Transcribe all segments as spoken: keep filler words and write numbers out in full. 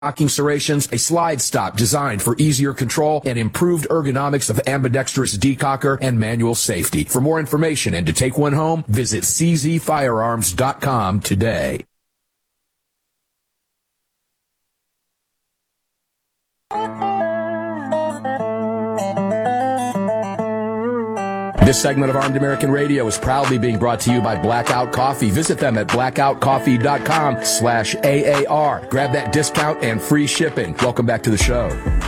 Locking serrations, a slide stop designed for easier control and improved ergonomics of ambidextrous decocker and manual safety. For more information and to take one home, visit c z firearms dot com today. This segment of Armed American Radio is proudly being brought to you by Blackout Coffee. Visit them at blackout coffee dot com slash A A R. Grab that discount and free shipping. Welcome back to the show.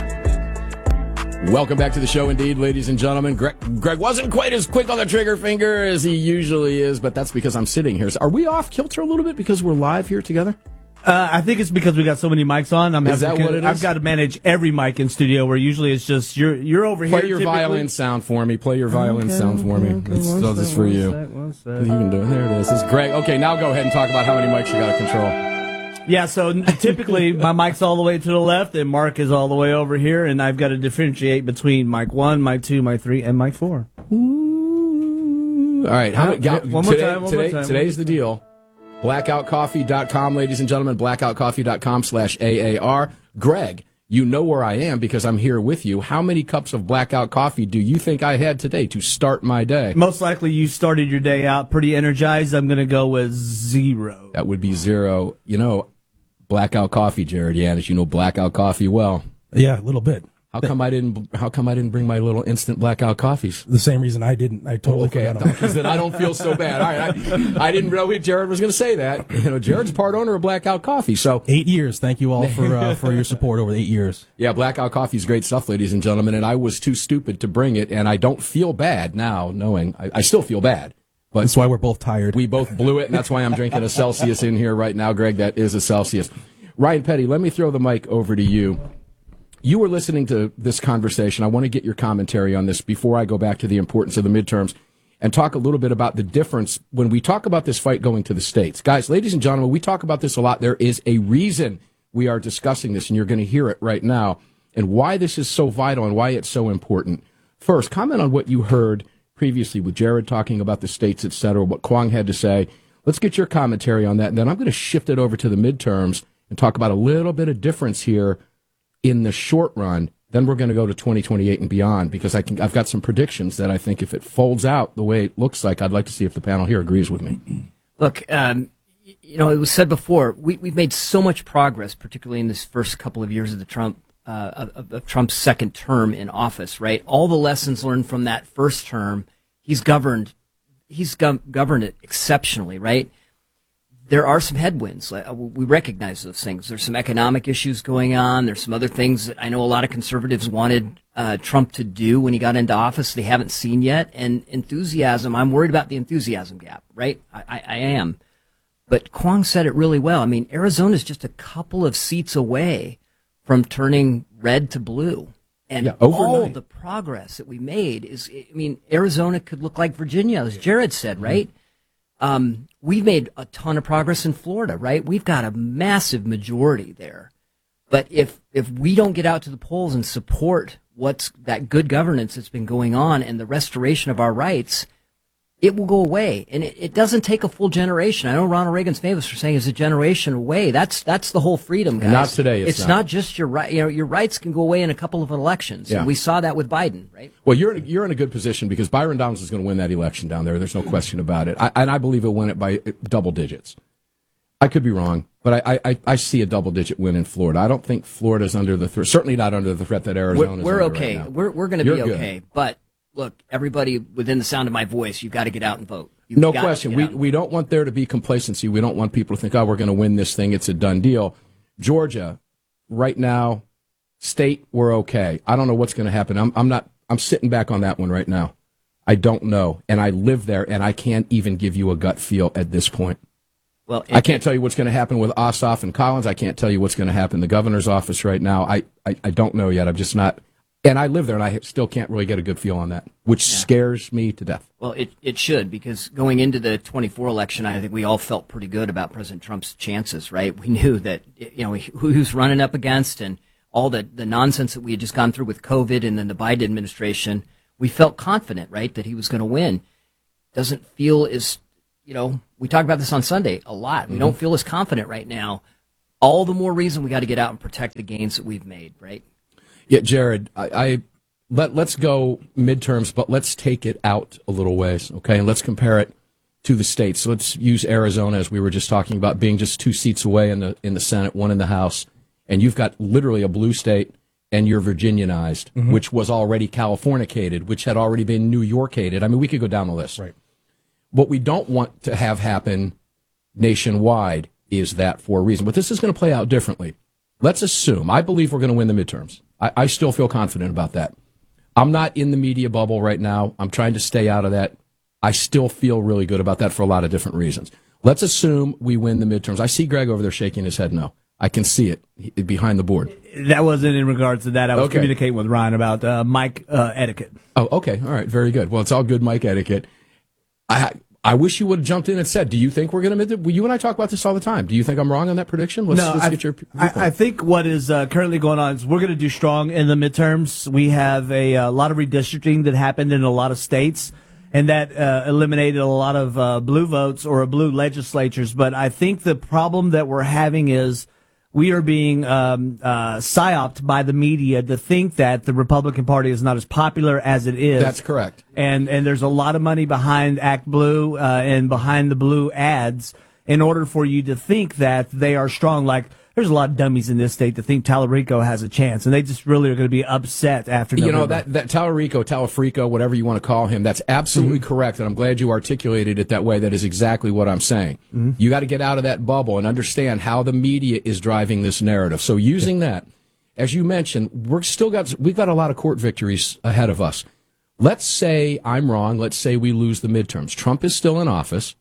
Welcome back to the show indeed, ladies and gentlemen. Greg, Greg wasn't quite as quick on the trigger finger as he usually is, but that's because I'm sitting here. Are we off kilter a little bit because we're live here together? Uh, I think it's because we got so many mics on. I'm is that what it is? I've got to manage every mic in studio where usually it's just you're you're over Play here. Play your typically. violin sound for me. Play your violin okay, sound for okay, me. Okay, That's one so this is for you. Sec, one sec. You can do it. There it is. This is Greg. Okay, now go ahead and talk about how many mics you got to control. Yeah, so typically my mic's all the way to the left and Mark is all the way over here, and I've got to differentiate between mic one, mic two, mic three, and mic four. Ooh. All right. How, yeah, one more today, time. One today, more time. Today's the deal. blackout coffee dot com, ladies and gentlemen, blackout coffee dot com slash A A R. Greg, you know where I am because I'm here with you. How many cups of Blackout coffee do you think I had today to start my day? Most likely you started your day out pretty energized. I'm going to go with zero. That would be zero. You know, Blackout coffee, Jared Yanis, you know Blackout coffee well. Yeah, a little bit. How come I didn't? How come I didn't bring my little instant Blackout coffees? The same reason I didn't. I totally oh, okay. forgot. Because then I don't feel so bad. All right, I, I didn't know Jared was going to say that. You know, Jared's part owner of Blackout Coffee. So eight years. Thank you all for uh, for your support over the eight years. Yeah, Blackout Coffee is great stuff, ladies and gentlemen. And I was too stupid to bring it, and I don't feel bad now, knowing I, I still feel bad. But that's why we're both tired. We both blew it, and that's why I'm drinking a Celsius in here right now, Greg. That is a Celsius. Ryan Petty, let me throw the mic over to you. You were listening to this conversation. I want to get your commentary on this before I go back to the importance of the midterms and talk a little bit about the difference when we talk about this fight going to the states. Guys, ladies and gentlemen, we talk about this a lot. There is a reason we are discussing this, and you're going to hear it right now, and why this is so vital and why it's so important. First, comment on what you heard previously with Jared talking about the states, et cetera, what Kwong had to say. Let's get your commentary on that, and then I'm going to shift it over to the midterms and talk about a little bit of difference here in the short run. Then we're going to go to twenty twenty-eight and beyond, because I can, I've got some predictions that I think if it folds out the way it looks like, I'd like to see if the panel here agrees with me. Look, um, you know, it was said before, we, we've made so much progress, particularly in this first couple of years of the Trump uh, of, of Trump's second term in office, right? All the lessons learned from that first term, he's governed, he's gov- governed it exceptionally, right? There are some headwinds. We recognize those things. There's some economic issues going on. There's some other things that I know a lot of conservatives wanted uh, Trump to do when he got into office they haven't seen yet. And enthusiasm, I'm worried about the enthusiasm gap, right? I, I, I am. But Kwong said it really well. I mean, Arizona's just a couple of seats away from turning red to blue. And yeah, all the progress that we made is, I mean, Arizona could look like Virginia, as Jared said, right? Mm-hmm. Um, we've made a ton of progress in Florida, right? We've got a massive majority there. But if if we don't get out to the polls and support what's that good governance that's been going on and the restoration of our rights, it will go away. And it, it doesn't take a full generation. I know Ronald Reagan's famous for saying it's a generation away. That's that's the whole freedom, guys. Not today. It's, it's not. not just your right. You know, your rights can go away in a couple of elections. Yeah. And we saw that with Biden, right? Well, you're in, you're in a good position because Byron Donalds is going to win that election down there. There's no question about it. I, and I believe he'll win it by double digits. I could be wrong, but I, I, I see a double-digit win in Florida. I don't think Florida's under the threat. Certainly not under the threat that Arizona is. We're, we're under okay. Right now. We're we're going to be okay. Good. But look, everybody within the sound of my voice, you've got to get out and vote. You've no question. We we don't want there to be complacency. We don't want people to think, oh, we're going to win this thing. It's a done deal. Georgia, right now, state, we're okay. I don't know what's going to happen. I'm I'm not. I'm sitting back on that one right now. I don't know, and I live there, and I can't even give you a gut feel at this point. Well, it, I can't tell you what's going to happen with Ossoff and Collins. I can't tell you what's going to happen in the governor's office right now. I, I, I don't know yet. I'm just not. And I live there, and I still can't really get a good feel on that, which yeah. scares me to death. Well, it, it should, because going into the twenty-four election, I think we all felt pretty good about President Trump's chances, right? We knew that, you know, who he was running up against and all the, the nonsense that we had just gone through with COVID and then the Biden administration. We felt confident, right, that he was going to win. Doesn't feel as, you know, we talked about this on Sunday a lot. We mm-hmm. don't feel as confident right now. all the more reason we got to get out and protect the gains that we've made, right? Yeah, Jared, I, I let let's go midterms, but let's take it out a little ways, okay? And let's compare it to the states. So let's use Arizona, as we were just talking about, being just two seats away in the in the Senate, one in the House, and you've got literally a blue state, and you're Virginianized, mm-hmm. which was already Californicated, which had already been New Yorkated. I mean, we could go down the list. Right. What we don't want to have happen nationwide is that for a reason. But this is going to play out differently. Let's assume, I believe we're going to win the midterms. I, I still feel confident about that. I'm not in the media bubble right now. I'm trying to stay out of that. I still feel really good about that for a lot of different reasons. Let's assume we win the midterms. I see Greg over there shaking his head no. I can see it behind the board. That wasn't in regards to that. I was okay. communicating with Ryan about uh, mic uh, etiquette. Oh, okay. All right. Very good. Well, it's all good mic etiquette. I I wish you would have jumped in and said, do you think we're going to mid? You and I talk about this all the time. Do you think I'm wrong on that prediction? Let's, no, let's I, get your I, I think what is uh, currently going on is we're going to do strong in the midterms. We have a, a lot of redistricting that happened in a lot of states, and that uh, eliminated a lot of uh, blue votes or blue legislatures. But I think the problem that we're having is we are being um, uh, psyoped by the media to think that the Republican Party is not as popular as it is. That's correct. And and there's a lot of money behind Act Blue uh, and behind the blue ads in order for you to think that they are strong. Like, there's a lot of dummies in this state that think Tallarico has a chance, and they just really are going to be upset after November. You know, that, that Tallarico, Talafrico, whatever you want to call him, that's absolutely mm-hmm. correct, and I'm glad you articulated it that way. That is exactly what I'm saying. Mm-hmm. You got to get out of that bubble and understand how the media is driving this narrative. So using yeah. that, as you mentioned, we're still got, we've got a lot of court victories ahead of us. Let's say I'm wrong. Let's say we lose the midterms. Trump is still in office.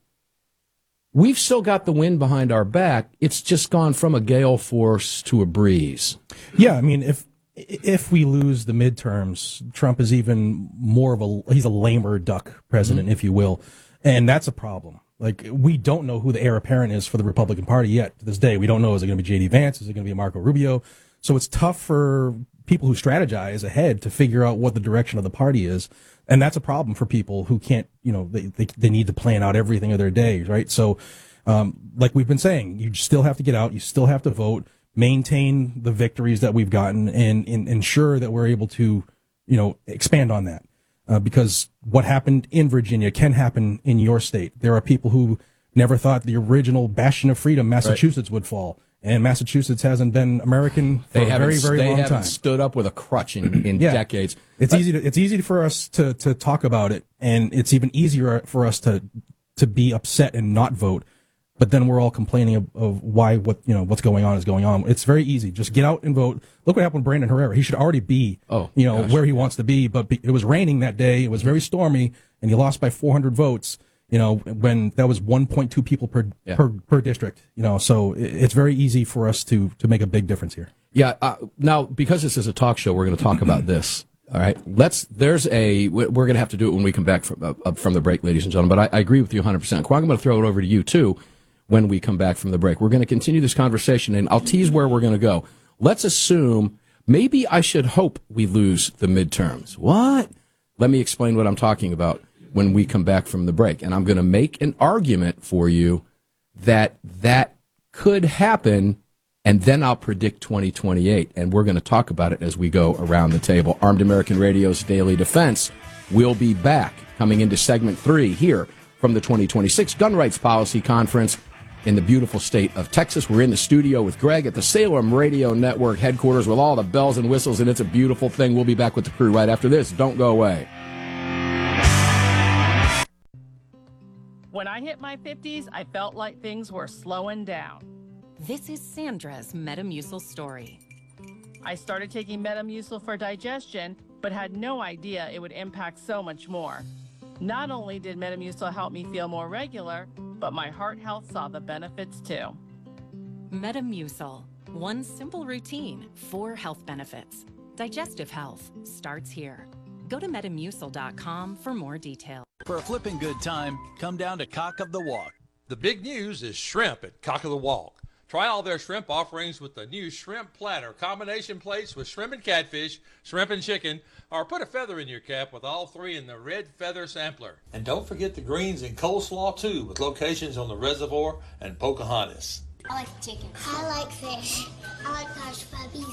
We've still got the wind behind our back. It's just gone from a gale force to a breeze. Yeah, I mean, if if we lose the midterms, Trump is even more of a, he's a lamer duck president, mm-hmm. if you will. And that's a problem. Like, we don't know who the heir apparent is for the Republican Party yet to this day. We don't know, is it going to be J D Vance? Is it going to be Marco Rubio? So it's tough for people who strategize ahead to figure out what the direction of the party is. And that's a problem for people who can't, you know, they, they, they need to plan out everything of their day, right? So, um, like we've been saying, you still have to get out, you still have to vote, maintain the victories that we've gotten, and, and ensure that we're able to, you know, expand on that. Uh, because what happened in Virginia can happen in your state. There are people who never thought the original bastion of freedom, Massachusetts, right. would fall. And Massachusetts hasn't been American for they a very, very they long haven't time. Stood up with a crutch in, in yeah. decades. It's but, easy to, it's easy for us to, to talk about it, and it's even easier for us to to be upset and not vote. But then we're all complaining of, of why what you know what's going on is going on. It's very easy. Just get out and vote. Look what happened with Brandon Herrera. He should already be oh, you know gosh. where he wants to be, but it was raining that day. It was very stormy, and he lost by four hundred votes. You know, when that was one point two people per, yeah. per per district, you know, so it's very easy for us to to make a big difference here. Yeah. Uh, now, because this is a talk show, we're going to talk about this. All right. Let's, there's a, we're going to have to do it when we come back from, uh, from the break, ladies and gentlemen, but I, I agree with you one hundred percent. Kwong, I'm going to throw it over to you, too, when we come back from the break. We're going to continue this conversation, and I'll tease where we're going to go. Let's assume, maybe I should hope we lose the midterms. What? Let me explain what I'm talking about when we come back from the break. And I'm going to make an argument for you that that could happen, and then I'll predict twenty twenty-eight. And we're going to talk about it as we go around the table. Armed American Radio's Daily Defense will be back, coming into segment three here from the twenty twenty-six Gun Rights Policy Conference in the beautiful state of Texas. We're in the studio with Greg at the Salem Radio Network headquarters with all the bells and whistles, and it's a beautiful thing. We'll be back with the crew right after this. Don't go away. When I hit my fifties, I felt like things were slowing down. This is Sandra's Metamucil story. I started taking Metamucil for digestion, but had no idea it would impact so much more. Not only did Metamucil help me feel more regular, but my heart health saw the benefits too. Metamucil, one simple routine, four health benefits. Digestive health starts here. Go to metamucil dot com for more details. For a flipping good time, come down to Cock of the Walk. The big news is shrimp at Cock of the Walk. Try all their shrimp offerings with the new shrimp platter, combination plates with shrimp and catfish, shrimp and chicken, or put a feather in your cap with all three in the red feather sampler. And don't forget the greens and coleslaw too, with locations on the Reservoir and Pocahontas. I like chicken. I like fish. I like hush puppies.